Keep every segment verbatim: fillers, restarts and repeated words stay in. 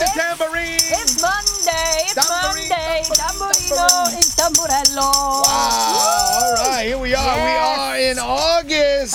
the tambourine. It's Monday, it's Tambourine, Monday. tambourine, Tamburino, il tamburello. Wow. All right, here we are. Yes. We are in August.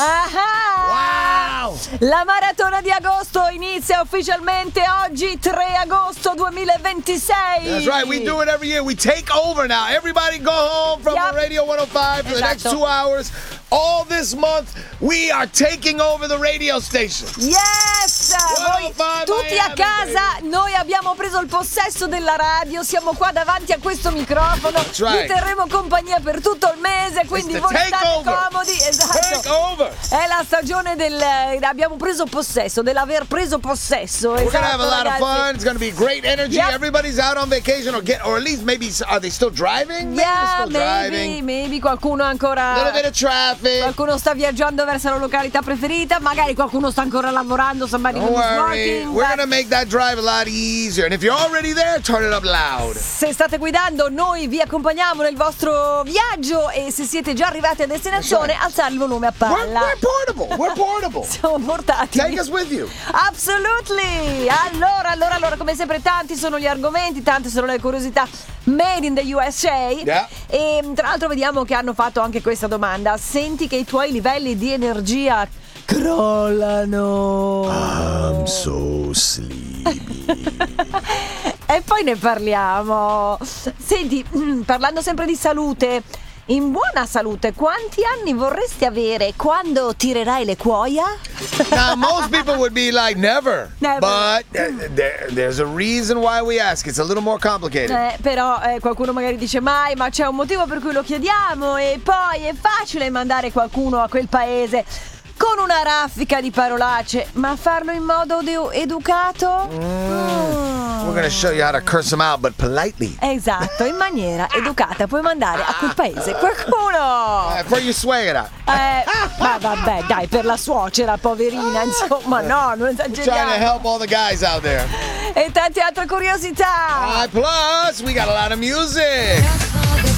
Ah. Wow. La maratona di agosto inizia ufficialmente oggi, tre agosto duemilaventisei. That's right. We do it every year. We take over now. Everybody go home from Yep. Radio one oh five for the next Esatto. two hours. All this month, we are taking over the radio station. Yes! Voi tutti a casa, noi abbiamo preso il possesso della radio, siamo qua davanti a questo microfono, right. vi terremo compagnia per tutto il mese, quindi It's the voi state takeover. comodi. Esatto. Take over. È la stagione del abbiamo preso possesso, dell'aver preso possesso. We're Esatto, gonna have a lot ragazzi. of fun. It's gonna be great energy. Yep. Everybody's out on vacation, or get, or at least maybe are they still driving? Maybe Yeah, they're still maybe, driving. maybe qualcuno A little ancora bit of traffic. qualcuno sta viaggiando verso la località preferita, magari qualcuno sta ancora lavorando, somebody Don't is worry. working. We're but- gonna make that drive a lot easier. And if you're already there, turn it up loud. Se state guidando, noi vi accompagniamo nel vostro viaggio e se siete già arrivati a destinazione, That's right. alzare il volume a We're, palla. we're portable. We're portable. Siamo portati. Take us with you. Absolutely. Allora, allora, allora, come sempre tanti sono gli argomenti, tante sono le curiosità made in the U S A. Yeah. E tra l'altro vediamo che hanno fatto anche questa domanda. Senti che i tuoi livelli di energia crollano. I'm so sleepy. E poi ne parliamo. Senti, parlando sempre di salute, in buona salute, quanti anni vorresti avere quando tirerai le cuoia? Now, most people would be like, never. Never. But uh, there, there's a reason why we ask. It's a little more complicated. Eh, però eh, qualcuno magari dice mai, ma c'è un motivo per cui lo chiediamo e poi è facile mandare qualcuno a quel paese con una raffica di parolacce, ma farlo in modo edu- educato? Mm. We're gonna show you how to curse them out, but politely. Esatto, in maniera educata puoi mandare a quel paese qualcuno. Uh, for your suegra. Eh, ma vabbè, dai, per la suocera, poverina, insomma, no, non Trying to esageriamo. help all the guys out there. E tante altre curiosità. Uh, plus, we got a lot of music.